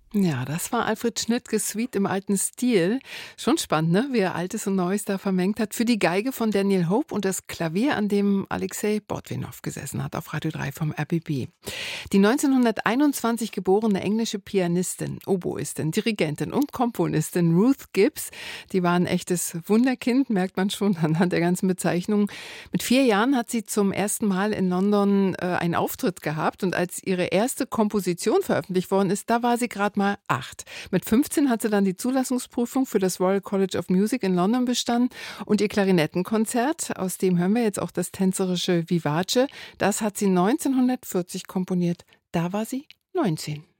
Ja, das war Alfred Schnittges Suite im alten Stil. Schon spannend, ne? Wie er Altes und Neues da vermengt hat. Für die Geige von Daniel Hope und das Klavier, an dem Alexei Bordwinow gesessen hat, auf Radio 3 vom RBB. Die 1921 geborene englische Pianistin, Oboistin, Dirigentin und Komponistin Ruth Gibbs, die war ein echtes Wunderkind, merkt man schon anhand der ganzen Bezeichnungen. Mit 4 Jahren hat sie zum ersten Mal in London einen Auftritt gehabt und als ihre erste Komposition veröffentlicht worden ist, da war sie gerade mal 8. Mit 15 hat sie dann die Zulassungsprüfung für das Royal College of Music in London bestanden und ihr Klarinettenkonzert, aus dem hören wir jetzt auch das tänzerische Vivace, das hat sie 1940 komponiert. Da war sie 19.